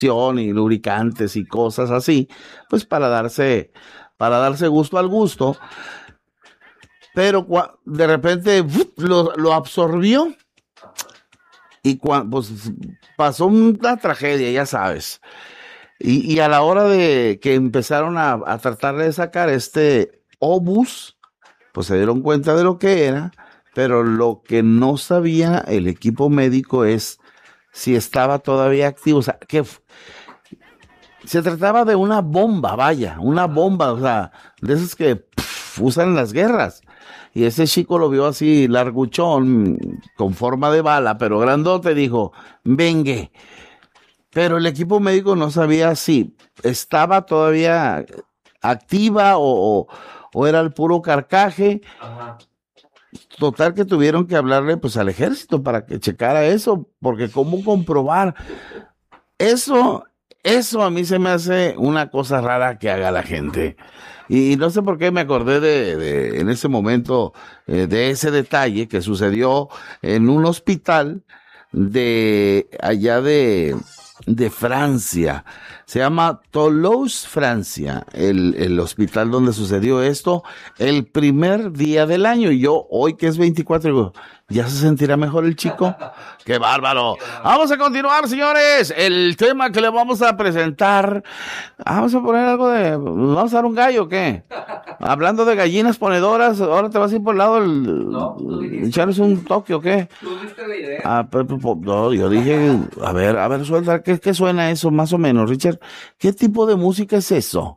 y lubricantes y cosas así, pues para darse gusto al gusto, pero de repente lo absorbió y pues pasó una tragedia, ya sabes. Y a la hora de que empezaron a tratar de sacar este obús, pues se dieron cuenta de lo que era, pero lo que no sabía el equipo médico es si estaba todavía activo, o sea, que se trataba de una bomba, vaya, una bomba, o sea, de esas que usan en las guerras. Y ese chico lo vio así, larguchón, con forma de bala, pero grandote, dijo, vengue. Pero el equipo médico no sabía si estaba todavía activa o era el puro carcaje. Ajá. Total que tuvieron que hablarle pues al ejército para que checara eso, porque cómo comprobar eso a mí se me hace una cosa rara que haga la gente. Y no sé por qué me acordé de en ese momento de ese detalle que sucedió en un hospital de allá de Francia. Se llama Toulouse, Francia, el hospital donde sucedió esto el primer día del año. Y yo, hoy que es 24, digo, ¿ya se sentirá mejor el chico? ¡Qué bárbaro! Vamos a continuar, señores. El tema que le vamos a presentar. Vamos a poner algo de... ¿Vamos a dar un gallo o qué? Hablando de gallinas ponedoras, ahora te vas a ir por el lado No, echarles un toque o qué. ¿Tú viste la idea? No, yo dije, a ver, suelta, ¿qué suena eso más o menos, Richard? ¿Qué tipo de música es eso?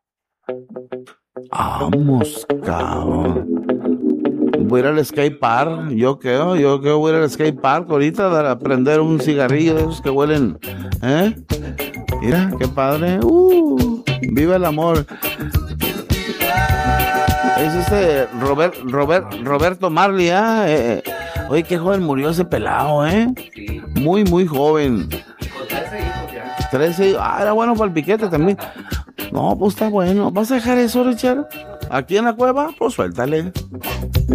Vamos, cabrón. Voy a ir al skate park, yo creo voy a ir al skate park ahorita a prender un cigarrillo de esos que huelen, mira, qué padre, viva el amor. Es Roberto Marley, oye, qué joven murió ese pelado, Sí. muy, muy joven. Con 13 hijos ya. 13, era bueno para el piquete también. No, pues está bueno. ¿Vas a dejar eso, Richard? ¿Aquí en la cueva? Pues suéltale.